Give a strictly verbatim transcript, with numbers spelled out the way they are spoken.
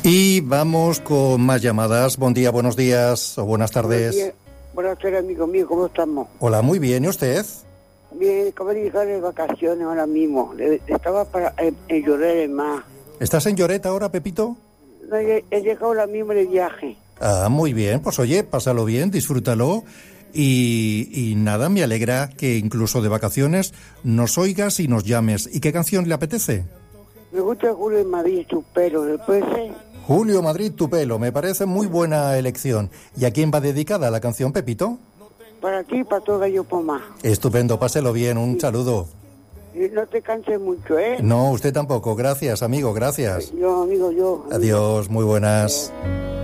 Y vamos con más llamadas. Buen día, buenos días o buenas tardes. Buenos días, buenas tardes, amigo mío, ¿cómo estamos? Hola, muy bien, ¿y usted? Bien, acabo de llegar de vacaciones ahora mismo. Estaba para en, en Lloret del Mar. ¿Estás en Lloret ahora, Pepito? No, he, he llegado ahora mismo de viaje. Ah, muy bien, pues oye, pásalo bien, disfrútalo. Y, y nada, me alegra que incluso de vacaciones nos oigas y nos llames. ¿Y qué canción le apetece? Me gusta Julio en Madrid, tu pelo, ¿le puede ser? Julio Madrid, tu pelo, me parece muy buena elección. ¿Y a quién va dedicada la canción, Pepito? Para ti y para todo Gallo Pomar. Estupendo, páselo bien, un sí. saludo. Y no te canses mucho, ¿eh? No, usted tampoco, gracias, amigo, gracias. Yo, amigo, yo. Amigo. Adiós, muy buenas. Eh...